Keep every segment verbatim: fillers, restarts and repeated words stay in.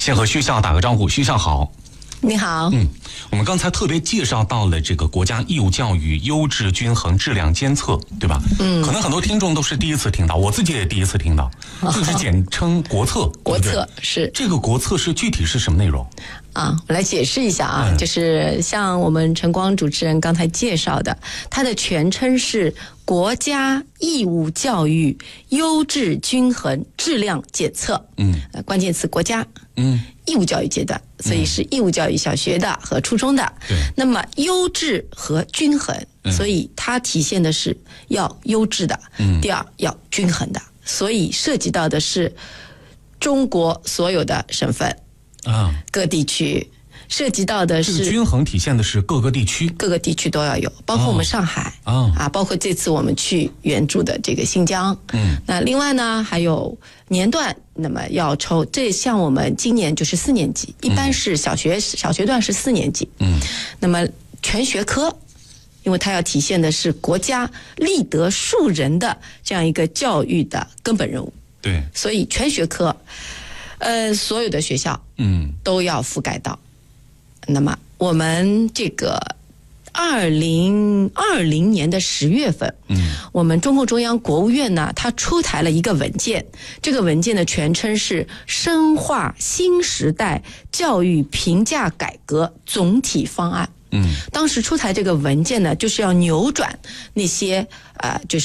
先和徐校打个招呼，徐校好。 你好。 嗯，我们刚才特别介绍到了这个国家义务教育优质均衡质量监测，对吧？嗯，可能很多听众都是第一次听到，我自己也第一次听到，就是简称国测。 国测是这个国测是具体是什么内容？ 啊，我来解释一下啊，嗯、就是像我们晨光主持人刚才介绍的，它的全称是国家义务教育优质均衡质量检测。嗯，呃、关键词国家。嗯，义务教育阶段，所以是义务教育小学的和初中的。对、嗯，那么优质和均衡，所以它体现的是要优质的。嗯，第二要均衡的，所以涉及到的是中国所有的省份。啊，各地区涉及到的是这个均衡体现的是各个地区， 各个地区都要有，包括我们上海、哦、啊，包括这次我们去援助的这个新疆。嗯，那另外呢还有年段，那么要抽，这像我们今年就是四年级，一般是小学、嗯、小学段是四年级。嗯，那么全学科，因为它要体现的是国家立德树人的这样一个教育的根本任务。 对， 所以全学科。呃，所有的学校，嗯，都要覆盖到。嗯、那么，我们这个二零二零年的十月份，嗯，我们中共中央国务院呢，它出台了一个文件，这个文件的全称是《深化新时代教育评价改革总体方案》。嗯，当时出台这个文件呢，就是要扭转那些呃，就是。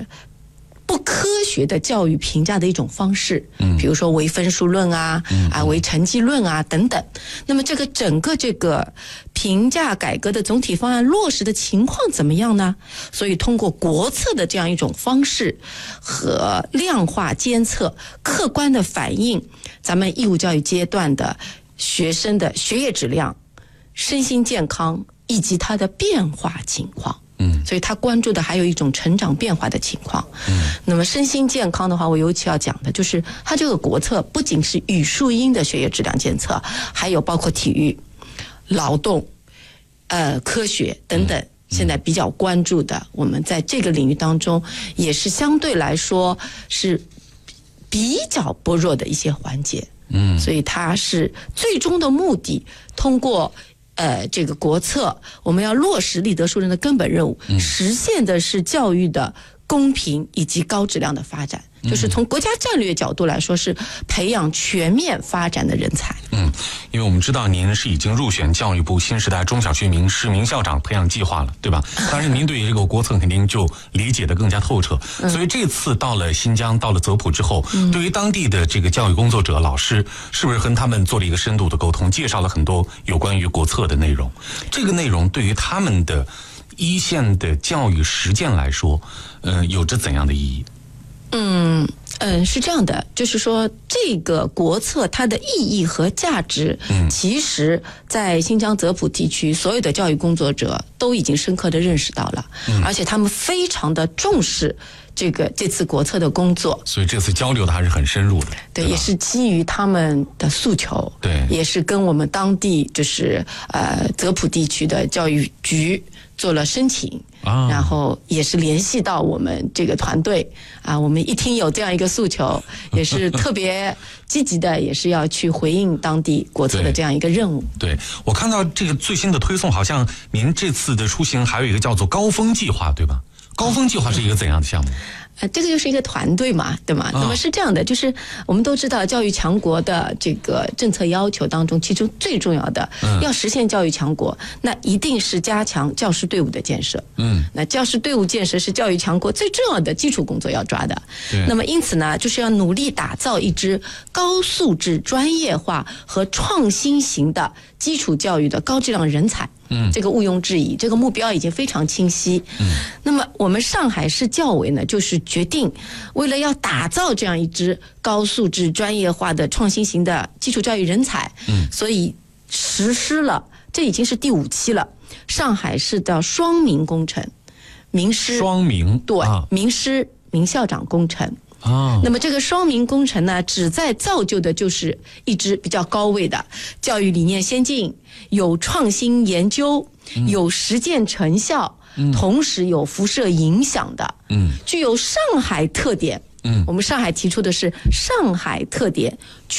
不科学的教育评价的一种方式，嗯，比如说唯分数论啊，嗯、啊唯成绩论啊等等。那么这个整个这个评价改革的总体方案落实的情况怎么样呢？所以通过国测的这样一种方式和量化监测，客观的反映咱们义务教育阶段的学生的学业质量、身心健康以及它的变化情况。嗯，所以他关注的还有一种成长变化的情况。嗯，那么身心健康的话，我尤其要讲的就是他这个国测不仅是语数英的学业质量监测，还有包括体育、劳动、呃科学等等。现在比较关注的，我们在这个领域当中也是相对来说是比较薄弱的一些环节。嗯，所以它是最终的目的，通过。呃，这个国策我们要落实立德树人的根本任务，嗯、实现的是教育的公平以及高质量的发展。嗯、就是从国家战略角度来说，是培养全面发展的人才。 嗯，因为我们知道您是已经入选教育部新时代中小学名师名校长培养计划了，对吧？当然，您对于这个国策肯定就理解得更加透彻。嗯、所以这次到了新疆，到了泽普之后，嗯、对于当地的这个教育工作者、老师，是不是跟他们做了一个深度的沟通，介绍了很多有关于国策的内容？这个内容对于他们的一线的教育实践来说，呃，有着怎样的意义？ 嗯嗯，是这样的，就是说这个国策它的意义和价值，嗯，其实在新疆泽普地区所有的教育工作者都已经深刻的认识到了，嗯，而且他们非常的重视这个这次国策的工作， 所以这次交流的还是很深入的， 对，也是基于他们的诉求，对，也是跟我们当地就是呃泽普地区的教育局做了申请。啊、然后也是联系到我们这个团队啊，我们一听有这样一个诉求，也是特别积极的，也是要去回应当地国策的这样一个任务。 对，对，我看到这个最新的推送，好像您这次的出行还有一个叫做高峰计划，对吧？高峰计划是一个怎样的项目？ 呃，这个就是一个团队嘛，对吗？那么是这样的，就是我们都知道教育强国的这个政策要求当中，其中最重要的，嗯、要实现教育强国，那一定是加强教师队伍的建设。嗯，那教师队伍建设是教育强国最重要的基础工作要抓的。那么因此呢，就是要努力打造一支高素质、专业化和创新型的基础教育的高质量人才。嗯，这个毋庸置疑，这个目标已经非常清晰。嗯，那么我们上海市教委呢，就是决定，为了要打造这样一支高素质、专业化的创新型的基础教育人才，嗯，所以实施了，这已经是第五期了，上海市的双名工程，名师双名对、啊、名师名校长工程。哦，那么这个双名工程呢，旨在造就的就是一支比较高位的教育理念先进、有创新研究、嗯、有实践成效、嗯、同时有辐射影响的，嗯，具有上海特点。嗯，我们上海提出的是上海特点。